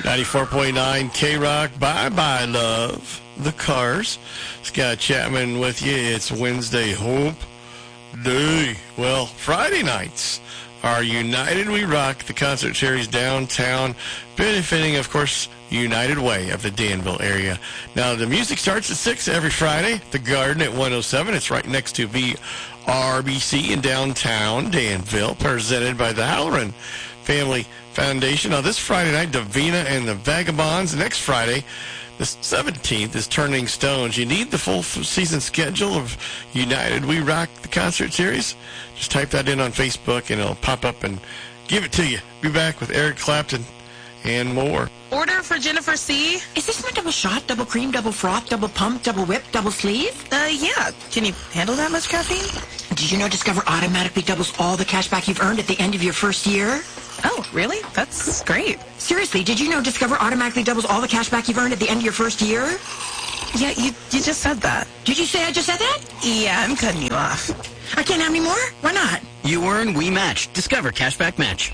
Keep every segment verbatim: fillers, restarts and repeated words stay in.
ninety-four point nine K-Rock. Bye-bye, love. The Cars. Scott Chapman with you. It's Wednesday Hope Day. Well, Friday nights are United We Rock, the concert series downtown, benefiting, of course, United Way of the Danville area. Now, the music starts at six every Friday. The Garden at one oh seven. It's right next to V R B C in downtown Danville, presented by the Halloran Family Foundation. Now, this Friday night, Davina and the Vagabonds. Next Friday, the seventeenth, is Turning Stones. You need the full season schedule of United We Rock, the concert series? Just type that in on Facebook, and it'll pop up and give it to you. Be back with Eric Clapton and more. Order for Jennifer C. Is this my double shot, double cream, double froth, double pump, double whip, double sleeve? Uh, yeah. Can you handle that much caffeine? Did you know Discover automatically doubles all the cash back you've earned at the end of your first year? Oh, really? That's great. Seriously, did you know Discover automatically doubles all the cash back you've earned at the end of your first year? Yeah, you you just said that. Did you say I just said that? Yeah, I'm cutting you off. I can't have any more? Why not? You earn, we match. Discover Cashback Match.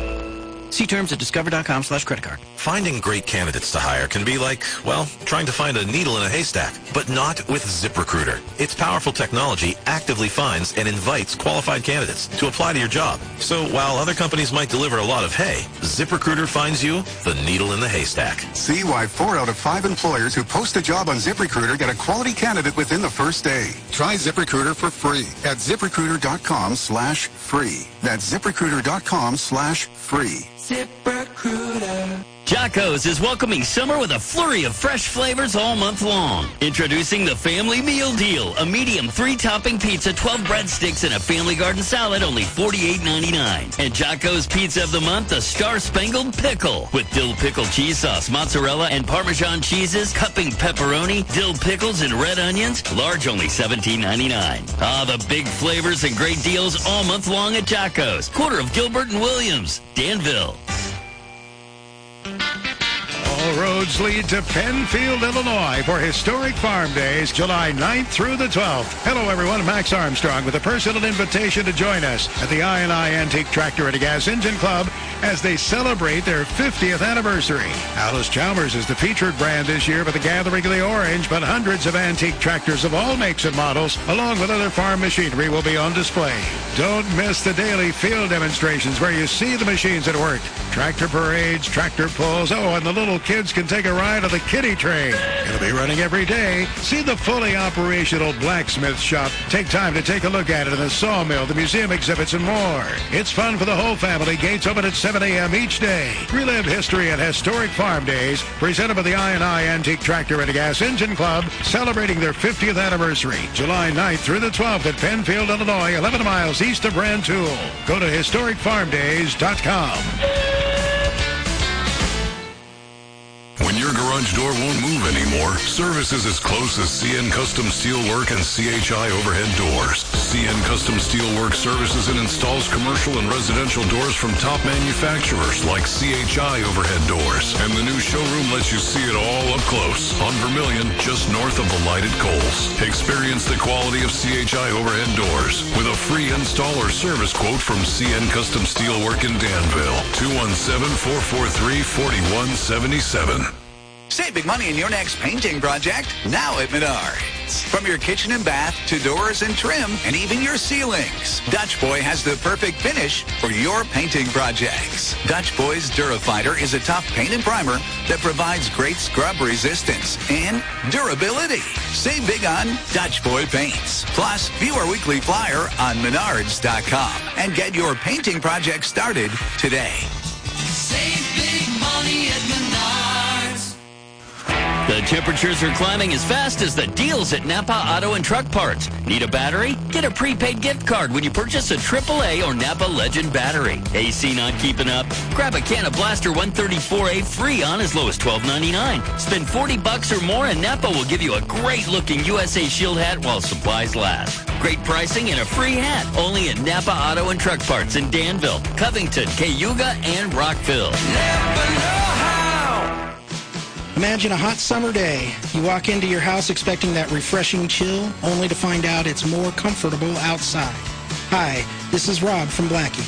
See terms at discover.com slash credit card. Finding great candidates to hire can be like, well, trying to find a needle in a haystack, but not with ZipRecruiter. Its powerful technology actively finds and invites qualified candidates to apply to your job. So while other companies might deliver a lot of hay, ZipRecruiter finds you the needle in the haystack. See why four out of five employers who post a job on ZipRecruiter get a quality candidate within the first day. Try ZipRecruiter for free at ZipRecruiter.com slash free. That's ZipRecruiter.com slash free. ZipRecruiter. Jocko's is welcoming summer with a flurry of fresh flavors all month long. Introducing the Family Meal Deal. A medium three-topping pizza, twelve breadsticks, and a Family Garden salad, only forty-eight ninety-nine. And Jocko's Pizza of the Month, a Star-Spangled Pickle. With dill pickle cheese sauce, mozzarella, and Parmesan cheeses, cupping pepperoni, dill pickles, and red onions. Large, only seventeen ninety-nine. Ah, the big flavors and great deals all month long at Jocko's. Corner of Gilbert and Williams, Danville. All roads lead to Penfield, Illinois for Historic Farm Days, July ninth through the twelfth. Hello, everyone. Max Armstrong with a personal invitation to join us at the I and I Antique Tractor and Gas Engine Club as they celebrate their fiftieth anniversary. Alice Chalmers is the featured brand this year for the Gathering of the Orange, but hundreds of antique tractors of all makes and models, along with other farm machinery, will be on display. Don't miss the daily field demonstrations where you see the machines at work. Tractor parades, tractor pulls, oh, and the little kids can take a ride on the kiddie train. It'll be running every day. See the fully operational blacksmith shop. Take time to take a look at it in the sawmill, the museum exhibits, and more. It's fun for the whole family. Gates open at seven a.m. each day. Relive history at Historic Farm Days, presented by the I and I Antique Tractor and Gas Engine Club, celebrating their fiftieth anniversary, July ninth through the twelfth at Penfield, Illinois, eleven miles east of Rantoul. Go to historic farm days dot com. When your garage door won't move anymore, service is as close as C N Custom Steelwork and C H I Overhead Doors. C N Custom Steelwork services and installs commercial and residential doors from top manufacturers like C H I Overhead Doors. And the new showroom lets you see it all up close on Vermilion, just north of the lighted Coles. Experience the quality of C H I Overhead Doors with a free install or service quote from C N Custom Steelwork in Danville. two one seven, four four three, four one seven seven. Save big money in your next painting project now at Menards. From your kitchen and bath to doors and trim and even your ceilings, Dutch Boy has the perfect finish for your painting projects. Dutch Boy's Durafighter is a tough paint and primer that provides great scrub resistance and durability. Save big on Dutch Boy paints. Plus, view our weekly flyer on menards dot com and get your painting project started today. Save big money at Menards. The temperatures are climbing as fast as the deals at Napa Auto and Truck Parts. Need a battery? Get a prepaid gift card when you purchase a triple A or Napa Legend battery. A C not keeping up? Grab a can of Blaster one thirty-four A free on as low as twelve ninety-nine. Spend forty bucks or more and Napa will give you a great-looking U S A Shield hat while supplies last. Great pricing and a free hat. Only at Napa Auto and Truck Parts in Danville, Covington, Cayuga, and Rockville. Never know how. Imagine a hot summer day. You walk into your house expecting that refreshing chill, only to find out it's more comfortable outside. Hi, this is Rob from Blackie's.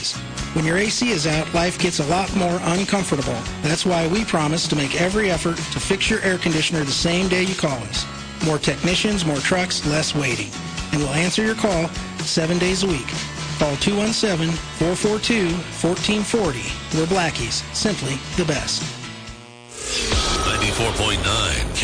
When your A C is out, life gets a lot more uncomfortable. That's why we promise to make every effort to fix your air conditioner the same day you call us. More technicians, more trucks, less waiting. And we'll answer your call seven days a week. Call two one seven, four four two, one four four zero. We're Blackie's, simply the best. ninety-four point nine